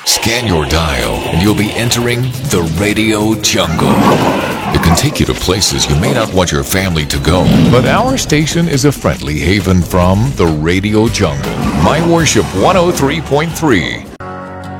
Scan your dial and you'll be entering the Radio Jungle. It can take you to places you may not want your family to go, but our station is a friendly haven from the Radio Jungle. My Worship 103.3.